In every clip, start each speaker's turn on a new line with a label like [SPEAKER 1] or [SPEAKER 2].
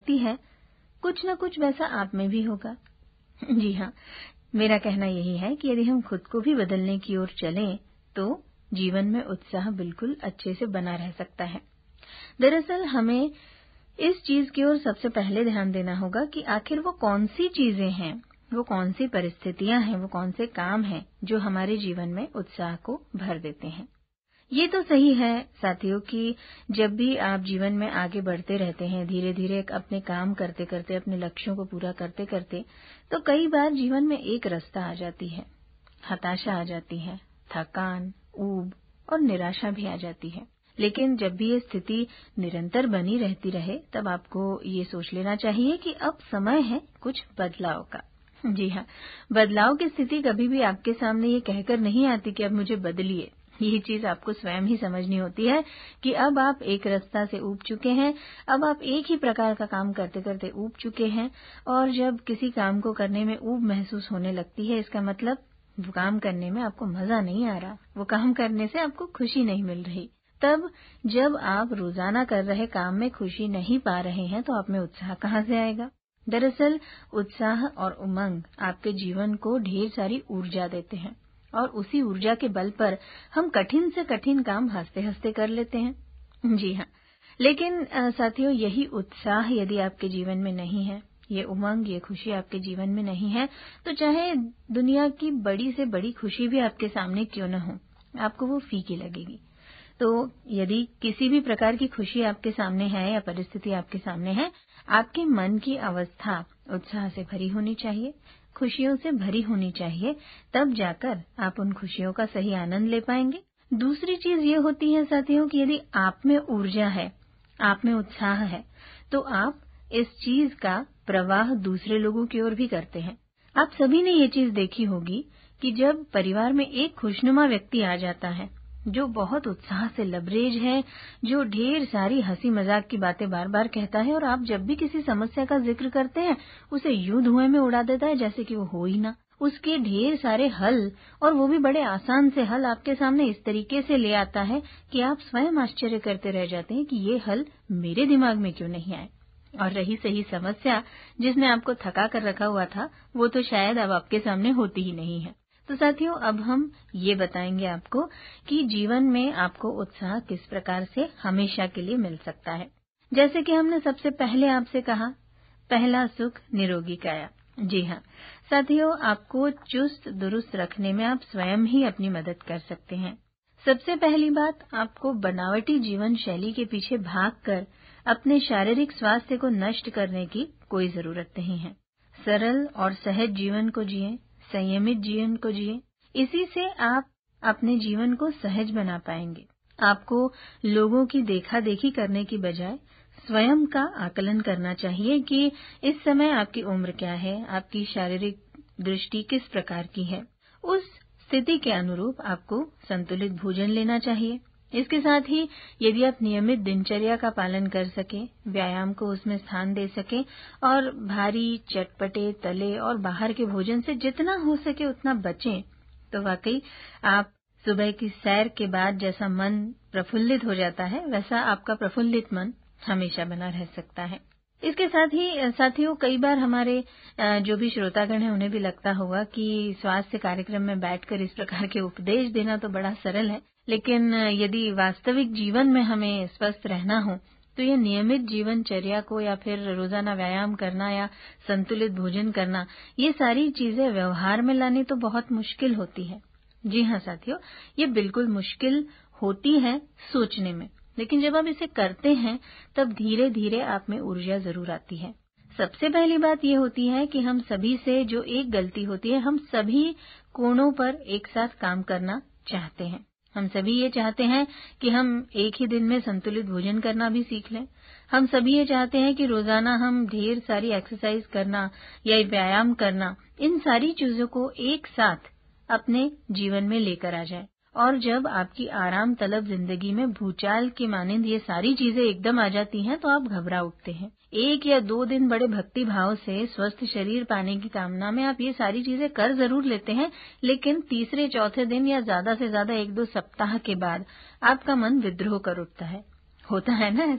[SPEAKER 1] व्यक्ति है, कुछ न कुछ वैसा आप में भी होगा। जी हाँ, मेरा कहना यही है कि यदि हम खुद को भी बदलने की ओर चलें तो जीवन में उत्साह बिल्कुल अच्छे से बना रह सकता है। दरअसल हमें इस चीज की ओर सबसे पहले ध्यान देना होगा कि आखिर वो कौन सी चीजें हैं, वो कौन सी परिस्थितियां हैं, वो कौन से काम हैं जो हमारे जीवन में उत्साह को भर देते हैं। ये तो सही है साथियों कि जब भी आप जीवन में आगे बढ़ते रहते हैं, धीरे धीरे अपने काम करते करते, अपने लक्ष्यों को पूरा करते करते, तो कई बार जीवन में एक रास्ता आ जाती है, हताशा आ जाती है, थकान, ऊब और निराशा भी आ जाती है। लेकिन जब भी ये स्थिति निरंतर बनी रहती रहे, तब आपको ये सोच लेना चाहिए कि अब समय है कुछ बदलाव का। जी हाँ, बदलाव की स्थिति कभी भी आपके सामने ये कहकर नहीं आती कि अब मुझे बदलिए। ये चीज आपको स्वयं ही समझनी होती है कि अब आप एक रास्ता से ऊब चुके हैं, अब आप एक ही प्रकार का काम करते करते ऊब चुके हैं। और जब किसी काम को करने में ऊब महसूस होने लगती है, इसका मतलब वो काम करने में आपको मजा नहीं आ रहा, वो काम करने से आपको खुशी नहीं मिल रही। तब जब आप रोजाना कर रहे काम में खुशी नहीं पा रहे हैं, तो आप में उत्साह कहाँ से आएगा? दरअसल उत्साह और उमंग आपके जीवन को ढेर सारी ऊर्जा देते हैं और उसी ऊर्जा के बल पर हम कठिन से कठिन काम हंसते हंसते कर लेते हैं। जी हाँ, लेकिन साथियों, यही उत्साह यदि आपके जीवन में नहीं है, ये उमंग, ये खुशी आपके जीवन में नहीं है, तो चाहे दुनिया की बड़ी से बड़ी खुशी भी आपके सामने क्यों न हो, आपको वो फीकी लगेगी। तो यदि किसी भी प्रकार की खुशी आपके सामने है या परिस्थिति आपके सामने है, आपके मन की अवस्था उत्साह से भरी होनी चाहिए, खुशियों से भरी होनी चाहिए, तब जाकर आप उन खुशियों का सही आनंद ले पाएंगे। दूसरी चीज ये होती है साथियों कि यदि आप में ऊर्जा है, आप में उत्साह है, तो आप इस चीज का प्रवाह दूसरे लोगों की ओर भी करते हैं। आप सभी ने ये चीज देखी होगी कि जब परिवार में एक खुशनुमा व्यक्ति आ जाता है, जो बहुत उत्साह से लबरेज है, जो ढेर सारी हंसी मजाक की बातें बार बार कहता है, और आप जब भी किसी समस्या का जिक्र करते हैं, उसे यूं धुएं में उड़ा देता है जैसे कि वो हो ही ना। उसके ढेर सारे हल, और वो भी बड़े आसान से हल, आपके सामने इस तरीके से ले आता है कि आप स्वयं आश्चर्य करते रह जाते हैं कि ये हल मेरे दिमाग में क्यों नहीं आए। और रही सही समस्या जिसने आपको थका कर रखा हुआ था, वो तो शायद अब आपके सामने होती ही नहीं है। तो साथियों, अब हम ये बताएंगे आपको कि जीवन में आपको उत्साह किस प्रकार से हमेशा के लिए मिल सकता है। जैसे कि हमने सबसे पहले आपसे कहा, पहला सुख निरोगी काया। जी हाँ साथियों, आपको चुस्त दुरुस्त रखने में आप स्वयं ही अपनी मदद कर सकते हैं। सबसे पहली बात, आपको बनावटी जीवन शैली के पीछे भागकर अपने शारीरिक स्वास्थ्य को नष्ट करने की कोई जरूरत नहीं है। सरल और सहज जीवन को जिएं, संयमित जीवन को जिएं। इसी से आप अपने जीवन को सहज बना पाएंगे। आपको लोगों की देखा देखी करने की बजाय स्वयं का आकलन करना चाहिए कि इस समय आपकी उम्र क्या है, आपकी शारीरिक दृष्टि किस प्रकार की है। उस स्थिति के अनुरूप आपको संतुलित भोजन लेना चाहिए। इसके साथ ही यदि आप नियमित दिनचर्या का पालन कर सकें, व्यायाम को उसमें स्थान दे सकें और भारी, चटपटे, तले और बाहर के भोजन से जितना हो सके उतना बचें, तो वाकई आप सुबह की सैर के बाद जैसा मन प्रफुल्लित हो जाता है, वैसा आपका प्रफुल्लित मन हमेशा बना रह सकता है। इसके साथ ही साथियों, कई बार हमारे जो भी श्रोतागण हैं उन्हें भी लगता होगा कि स्वास्थ्य कार्यक्रम में बैठकर इस प्रकार के उपदेश देना तो बड़ा सरल है, लेकिन यदि वास्तविक जीवन में हमें स्वस्थ रहना हो तो ये नियमित जीवनचर्या को या फिर रोजाना व्यायाम करना या संतुलित भोजन करना, ये सारी चीजें व्यवहार में लानी तो बहुत मुश्किल होती है। जी हाँ साथियों, ये बिल्कुल मुश्किल होती है सोचने में, लेकिन जब आप इसे करते हैं तब धीरे धीरे आप में ऊर्जा जरूर आती है। सबसे पहली बात ये होती है कि हम सभी से जो एक गलती होती है, हम सभी कोणों पर एक साथ काम करना चाहते हैं। हम सभी ये चाहते हैं कि हम एक ही दिन में संतुलित भोजन करना भी सीख लें। हम सभी ये चाहते हैं कि रोजाना हम ढेर सारी एक्सरसाइज करना या व्यायाम करना, इन सारी चीजों को एक साथ अपने जीवन में लेकर आ जाए। और जब आपकी आराम तलब जिंदगी में भूचाल की मानिंद ये सारी चीजें एकदम आ जाती हैं, तो आप घबरा उठते हैं। 1 या 2 दिन बड़े भक्ति भाव से स्वस्थ शरीर पाने की कामना में आप ये सारी चीजें कर जरूर लेते हैं, लेकिन तीसरे चौथे दिन या ज्यादा से ज्यादा 1-2 सप्ताह के बाद आपका मन विद्रोह कर उठता है। होता है ना ऐसा?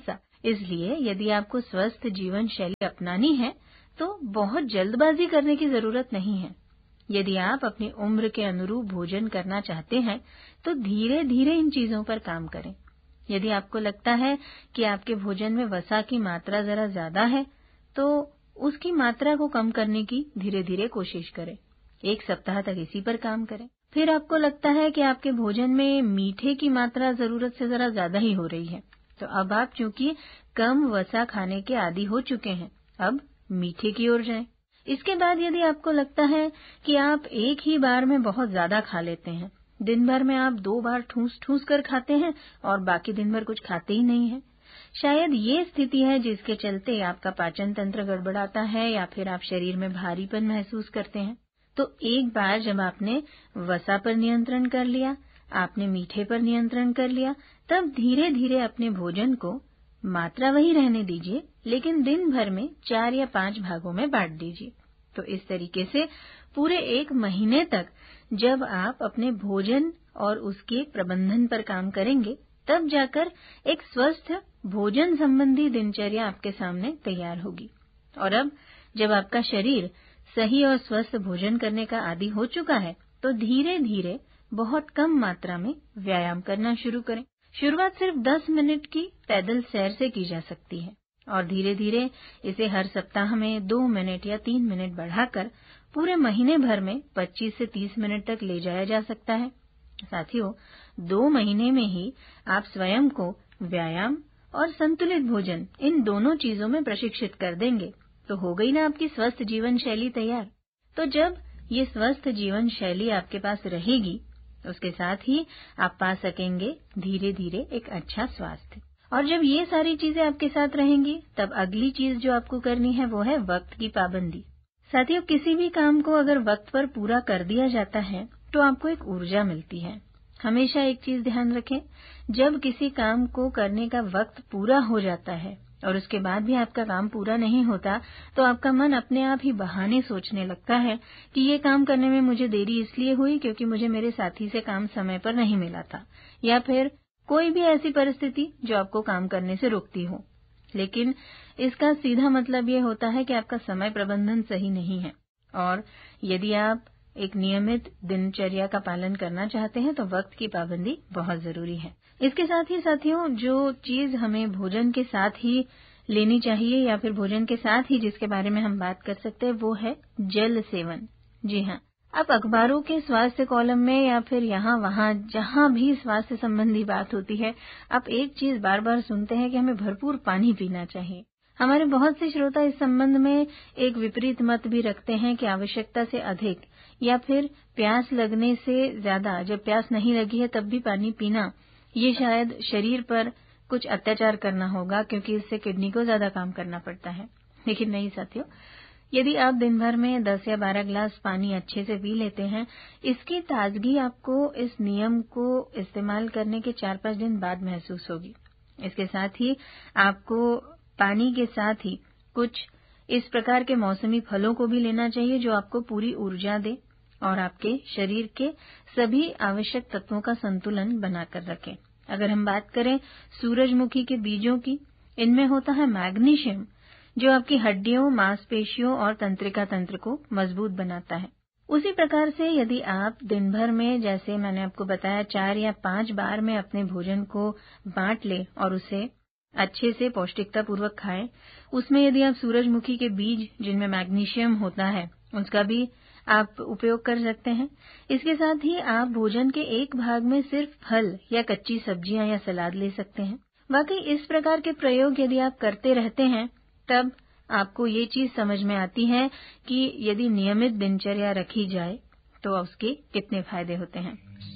[SPEAKER 1] इसलिए यदि आपको स्वस्थ जीवन शैली अपनानी है तो बहुत जल्दबाजी करने की जरूरत नहीं है। यदि आप अपनी उम्र के अनुरूप भोजन करना चाहते हैं तो धीरे धीरे इन चीजों पर काम करें। यदि आपको लगता है कि आपके भोजन में वसा की मात्रा जरा ज्यादा है तो उसकी मात्रा को कम करने की धीरे धीरे कोशिश करें। 1 सप्ताह तक इसी पर काम करें। फिर आपको लगता है कि आपके भोजन में मीठे की मात्रा जरूरत से जरा ज्यादा ही हो रही है, तो अब आप चूंकि कम वसा खाने के आदी हो चुके हैं, अब मीठे की ओर जाएं। इसके बाद यदि आपको लगता है कि आप एक ही बार में बहुत ज्यादा खा लेते हैं, दिन भर में आप 2 बार ठूस ठूस कर खाते हैं और बाकी दिन भर कुछ खाते ही नहीं हैं, शायद ये स्थिति है जिसके चलते आपका पाचन तंत्र गड़बड़ाता है या फिर आप शरीर में भारीपन महसूस करते हैं, तो एक बार जब आपने वसा पर नियंत्रण कर लिया, आपने मीठे पर नियंत्रण कर लिया, तब धीरे धीरे अपने भोजन को मात्रा वही रहने दीजिए, लेकिन दिन भर में 4 या 5 भागों में बांट दीजिए। तो इस तरीके से पूरे 1 महीने तक जब आप अपने भोजन और उसके प्रबंधन पर काम करेंगे, तब जाकर एक स्वस्थ भोजन संबंधी दिनचर्या आपके सामने तैयार होगी। और अब जब आपका शरीर सही और स्वस्थ भोजन करने का आदी हो चुका है, तो धीरे धीरे बहुत कम मात्रा में व्यायाम करना शुरू करें। शुरुआत सिर्फ 10 मिनट की पैदल सैर से की जा सकती है और धीरे धीरे इसे हर सप्ताह में 2 मिनट या 3 मिनट बढ़ाकर पूरे महीने भर में 25 से 30 मिनट तक ले जाया जा सकता है। साथियों, 2 महीने में ही आप स्वयं को व्यायाम और संतुलित भोजन, इन दोनों चीजों में प्रशिक्षित कर देंगे, तो हो गई ना आपकी स्वस्थ जीवन शैली तैयार। तो जब ये स्वस्थ जीवन शैली आपके पास रहेगी, उसके साथ ही आप पा सकेंगे धीरे धीरे एक अच्छा स्वास्थ्य। और जब ये सारी चीजें आपके साथ रहेंगी, तब अगली चीज जो आपको करनी है वो है वक्त की पाबंदी। साथियों, किसी भी काम को अगर वक्त पर पूरा कर दिया जाता है तो आपको एक ऊर्जा मिलती है। हमेशा एक चीज ध्यान रखें, जब किसी काम को करने का वक्त पूरा हो जाता है और उसके बाद भी आपका काम पूरा नहीं होता, तो आपका मन अपने आप ही बहाने सोचने लगता है कि ये काम करने में मुझे देरी इसलिए हुई क्योंकि मुझे मेरे साथी से काम समय पर नहीं मिला था, या फिर कोई भी ऐसी परिस्थिति जो आपको काम करने से रोकती हो। लेकिन इसका सीधा मतलब ये होता है कि आपका समय प्रबंधन सही नहीं है, और यदि आप एक नियमित दिनचर्या का पालन करना चाहते हैं तो वक्त की पाबंदी बहुत जरूरी है। इसके साथ ही साथियों, जो चीज हमें भोजन के साथ ही लेनी चाहिए या फिर भोजन के साथ ही जिसके बारे में हम बात कर सकते हैं, वो है जल सेवन। जी हाँ, आप अखबारों के स्वास्थ्य कॉलम में या फिर यहाँ वहाँ जहाँ भी स्वास्थ्य संबंधी बात होती है, आप एक चीज बार बार सुनते हैं कि हमें भरपूर पानी पीना चाहिए। हमारे बहुत से श्रोता इस संबंध में एक विपरीत मत भी रखते हैं कि आवश्यकता से अधिक या फिर प्यास लगने से ज्यादा, जब प्यास नहीं लगी है तब भी पानी पीना, ये शायद शरीर पर कुछ अत्याचार करना होगा क्योंकि इससे किडनी को ज्यादा काम करना पड़ता है। लेकिन नहीं साथियों, यदि आप दिन भर में 10 या 12 गिलास पानी अच्छे से पी लेते हैं, इसकी ताजगी आपको इस नियम को इस्तेमाल करने के 4-5 दिन बाद महसूस होगी। इसके साथ ही आपको पानी के साथ ही कुछ इस प्रकार के मौसमी फलों को भी लेना चाहिए जो आपको पूरी ऊर्जा दे और आपके शरीर के सभी आवश्यक तत्वों का संतुलन बनाकर रखे। अगर हम बात करें सूरजमुखी के बीजों की, इनमें होता है मैग्नीशियम, जो आपकी हड्डियों, मांसपेशियों और तंत्रिका तंत्र को मजबूत बनाता है। उसी प्रकार से यदि आप दिन भर में, जैसे मैंने आपको बताया, 4 या 5 बार में अपने भोजन को बांट ले और उसे अच्छे से पौष्टिकता पूर्वक खाएं, उसमें यदि आप सूरजमुखी के बीज जिनमें मैग्नीशियम होता है उसका भी आप उपयोग कर सकते हैं। इसके साथ ही आप भोजन के एक भाग में सिर्फ फल या कच्ची सब्जियां या सलाद ले सकते हैं। वाकई इस प्रकार के प्रयोग यदि आप करते रहते हैं, तब आपको ये चीज समझ में आती है कि यदि नियमित दिनचर्या रखी जाए तो उसके कितने फायदे होते हैं।